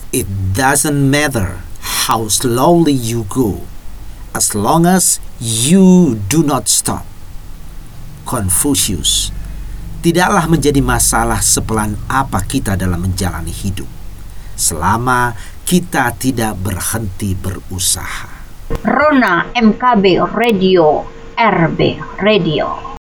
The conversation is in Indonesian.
It doesn't matter how slowly you go, as long as you do not stop. Confucius. Tidaklah menjadi masalah sepelan apa kita dalam menjalani hidup, selama kita tidak berhenti berusaha. Rona MKB Radio, RB Radio.